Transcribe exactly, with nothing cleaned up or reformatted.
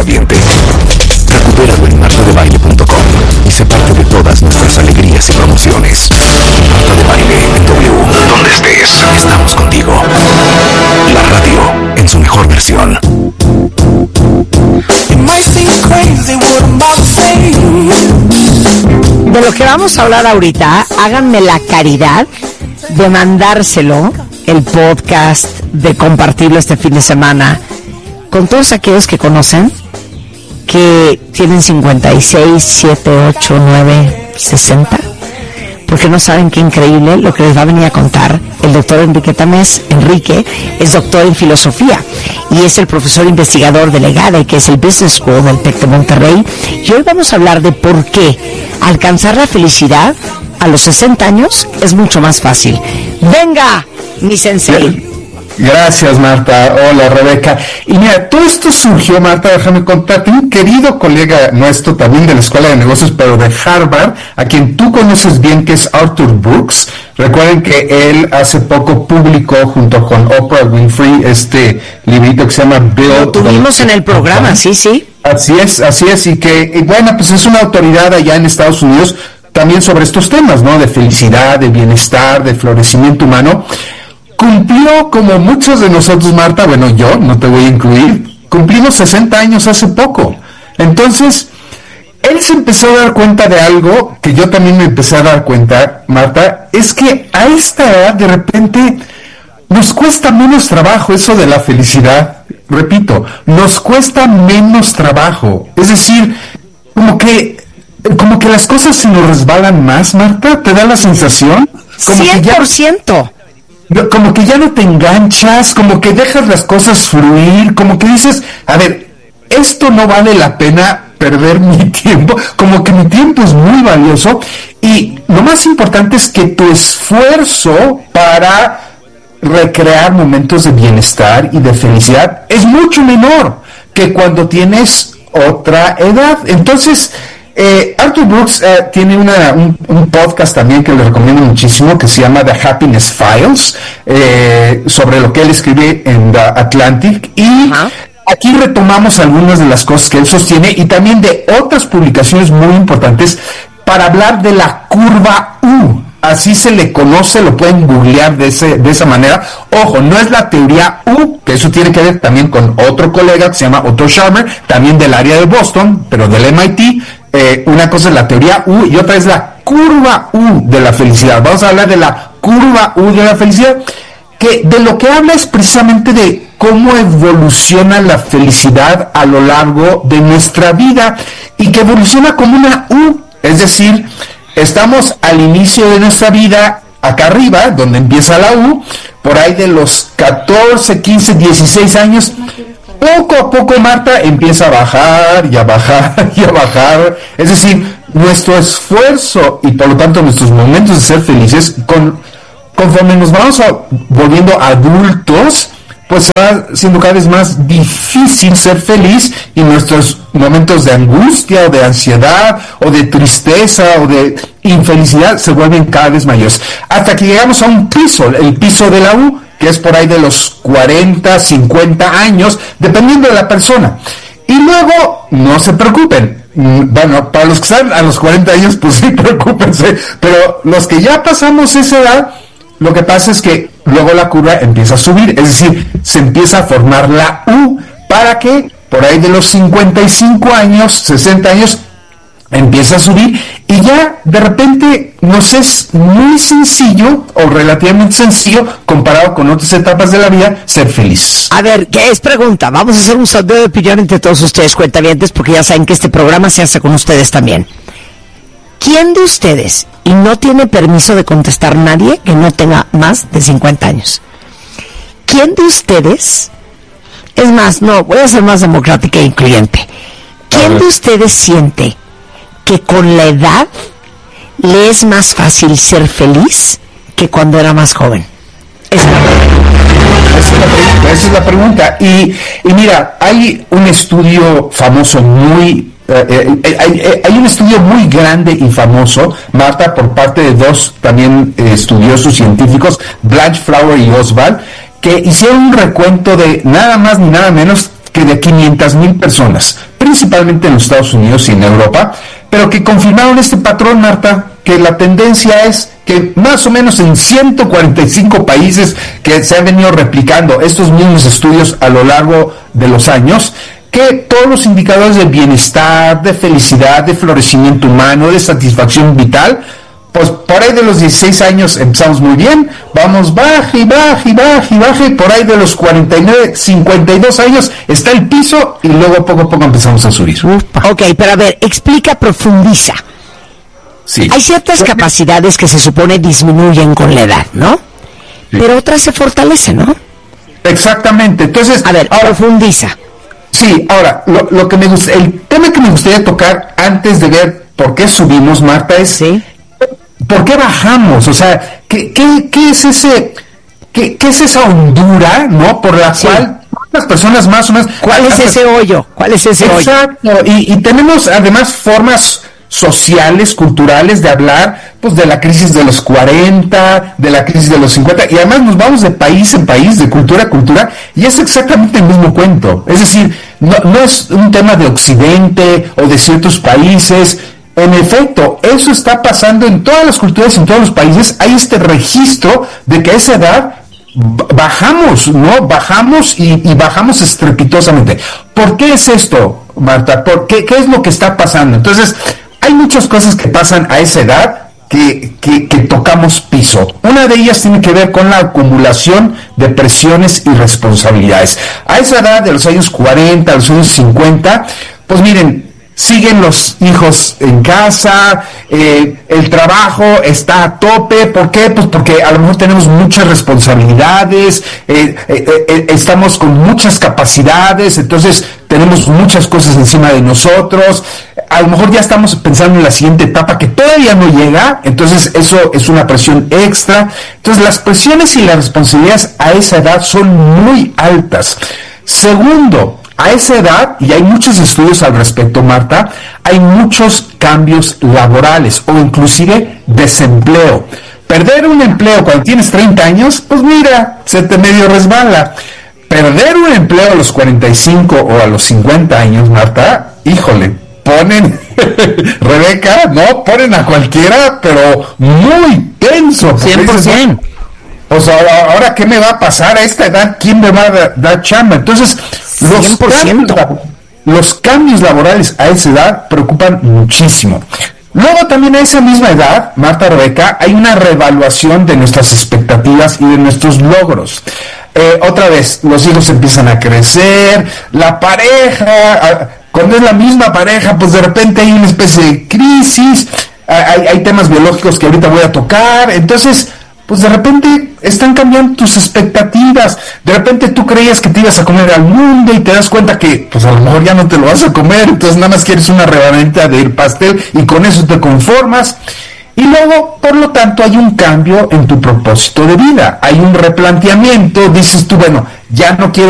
ambiente. Recupéralo en marta de baile punto com y sé parte de todas nuestras alegrías y promociones. Marta de Baile en W. Donde estés, estamos contigo. La radio en su mejor versión. De lo que vamos a hablar ahorita, háganme la caridad de mandárselo, el podcast, de compartirlo este fin de semana con todos aquellos que conocen que tienen cincuenta y seis, siete, ocho, nueve, sesenta, porque no saben qué increíble lo que les va a venir a contar el doctor Enrique Tamés. Enrique es doctor en filosofía y es el profesor investigador del EGADE, que es el Business School del TEC de Monterrey, y hoy vamos a hablar de por qué alcanzar la felicidad a los sesenta años es mucho más fácil. ¡Venga, mi sensei! Gracias, Marta. Hola, Rebeca. Y mira, todo esto surgió, Marta, déjame contarte, un querido colega nuestro también de la Escuela de Negocios, pero de Harvard, a quien tú conoces bien, que es Arthur Brooks. Recuerden que él hace poco publicó, junto con Oprah Winfrey, este librito que se llama Bill. Lo tuvimos en el programa, sí, sí. Así es, así es, y que, y bueno, pues es una autoridad allá en Estados Unidos también sobre estos temas, ¿no? De felicidad, de bienestar, de florecimiento humano. Cumplió, como muchos de nosotros, Marta, bueno, yo no te voy a incluir, cumplimos sesenta años hace poco. Entonces, él se empezó a dar cuenta de algo que yo también me empecé a dar cuenta, Marta, es que a esta edad, de repente, nos cuesta menos trabajo eso de la felicidad. Repito, nos cuesta menos trabajo. Es decir, como que, como que las cosas se nos resbalan más, Marta, ¿te da la sensación? Como cien por ciento. Como que ya no te enganchas, como que dejas las cosas fluir, como que dices, a ver, esto no vale la pena perder mi tiempo, como que mi tiempo es muy valioso, y lo más importante es que tu esfuerzo para recrear momentos de bienestar y de felicidad es mucho menor que cuando tienes otra edad. Entonces, Eh, Arthur Brooks eh, tiene una, un, un podcast también que le recomiendo muchísimo, que se llama The Happiness Files, eh, sobre lo que él escribe en The Atlantic, y uh-huh. Aquí retomamos algunas de las cosas que él sostiene y también de otras publicaciones muy importantes para hablar de la curva U. Así se le conoce, lo pueden googlear de, ese, de esa manera. Ojo, no es la teoría U, que eso tiene que ver también con otro colega que se llama Otto Scharmer, también del área de Boston, pero del M I T. Eh, una cosa es la teoría U y otra es la curva U de la felicidad. Vamos a hablar de la curva U de la felicidad, que de lo que habla es precisamente de cómo evoluciona la felicidad a lo largo de nuestra vida, y que evoluciona como una U, es decir, estamos al inicio de nuestra vida, acá arriba, donde empieza la U, por ahí de los catorce, quince, dieciséis años, poco a poco, Marta, empieza a bajar y a bajar y a bajar. Es decir, nuestro esfuerzo y por lo tanto nuestros momentos de ser felices, con, conforme nos vamos a, volviendo adultos, pues se va siendo cada vez más difícil ser feliz, y nuestros momentos de angustia o de ansiedad o de tristeza o de infelicidad se vuelven cada vez mayores, hasta que llegamos a un piso, el piso de la U, que es por ahí de los cuarenta, cincuenta años, dependiendo de la persona. Y luego, no se preocupen, bueno, para los que están a los cuarenta años, pues sí, preocúpense, pero los que ya pasamos esa edad, lo que pasa es que luego la curva empieza a subir, es decir, se empieza a formar la U, para que por ahí de los cincuenta y cinco años, sesenta años, empieza a subir, y ya de repente nos es muy sencillo, o relativamente sencillo, comparado con otras etapas de la vida, ser feliz. A ver, ¿qué es pregunta? Vamos a hacer un sondeo de opinión entre todos ustedes, cuentavientes, porque ya saben que este programa se hace con ustedes también. ¿Quién de ustedes, y no tiene permiso de contestar nadie que no tenga más de cincuenta años, quién de ustedes, es más, no, voy a ser más democrática e incluyente, quién de ustedes siente que con la edad le es más fácil ser feliz que cuando era más joven? Esa es la pregunta. Esa es la pregunta, esa es la pregunta. Y, y mira, hay un estudio famoso muy... Eh, eh, hay, eh, hay un estudio muy grande y famoso, Marta, por parte de dos también eh, estudiosos científicos, Blanche Flower y Oswald, que hicieron un recuento de nada más ni nada menos que de quinientas mil personas, principalmente en los Estados Unidos y en Europa, pero que confirmaron este patrón, Marta, que la tendencia es que más o menos en ciento cuarenta y cinco países que se han venido replicando estos mismos estudios a lo largo de los años, que todos los indicadores de bienestar, de felicidad, de florecimiento humano, de satisfacción vital, pues por ahí de los dieciséis años empezamos muy bien, vamos baja y baja y baja y baja, y por ahí de los cuarenta y nueve, cincuenta y dos años está el piso y luego poco a poco empezamos a subir. Upa. Ok, pero a ver, explica, profundiza. Sí. Hay ciertas capacidades que se supone disminuyen con la edad, ¿no? Sí. Pero otras se fortalecen, ¿no? Exactamente, entonces... A ver, ahora, profundiza. Sí, ahora, lo, lo que me gusta, el tema que me gustaría tocar antes de ver por qué subimos, Marta, es... ¿Sí? ¿Por qué bajamos? O sea, ¿qué, qué, qué es ese, qué, qué es esa hondura, ¿no? Por la sí. cual las personas más o menos... ¿Cuál es ese hoyo? ¿Cuál es ese Exacto. hoyo? Exacto, y, y tenemos además formas sociales, culturales de hablar, pues de la crisis de los cuarenta, de la crisis de los cincuenta, y además nos vamos de país en país, de cultura a cultura, y es exactamente el mismo cuento. Es decir, no, no es un tema de Occidente o de ciertos países. En efecto, eso está pasando en todas las culturas, en todos los países. Hay este registro de que a esa edad bajamos, ¿no? Bajamos y, y bajamos estrepitosamente. ¿Por qué es esto, Marta? ¿Por qué, qué es lo que está pasando? Entonces, hay muchas cosas que pasan a esa edad que, que, que tocamos piso. Una de ellas tiene que ver con la acumulación de presiones y responsabilidades. A esa edad de los años cuarenta, a los años cincuenta, pues miren, siguen los hijos en casa, eh, el trabajo está a tope. ¿Por qué? Pues porque a lo mejor tenemos muchas responsabilidades, eh, eh, eh, estamos con muchas capacidades, entonces tenemos muchas cosas encima de nosotros. A lo mejor ya estamos pensando en la siguiente etapa que todavía no llega, entonces eso es una presión extra. Entonces las presiones y las responsabilidades a esa edad son muy altas. Segundo, a esa edad, y hay muchos estudios al respecto, Marta, hay muchos cambios laborales o inclusive desempleo. Perder un empleo cuando tienes treinta años, pues mira, se te medio resbala. Perder un empleo a los cuarenta y cinco o a los cincuenta años, Marta, híjole, ponen, Rebeca, no, ponen a cualquiera, pero muy tenso. cien por ciento. O sea, ahora, ahora, ¿qué me va a pasar a esta edad? ¿Quién me va a dar, dar chamba? Entonces, los cambios, los cambios laborales a esa edad preocupan muchísimo. Luego también a esa misma edad, Marta, Rebeca, hay una reevaluación de nuestras expectativas y de nuestros logros. Eh, otra vez, los hijos empiezan a crecer, la pareja, cuando es la misma pareja, pues de repente hay una especie de crisis, hay, hay temas biológicos que ahorita voy a tocar, entonces... pues de repente están cambiando tus expectativas. De repente tú creías que te ibas a comer al mundo y te das cuenta que pues a lo mejor ya no te lo vas a comer, entonces nada más quieres una rebanadita de pastel y con eso te conformas. Y luego, por lo tanto, hay un cambio en tu propósito de vida, hay un replanteamiento, dices tú, bueno, ya no quiero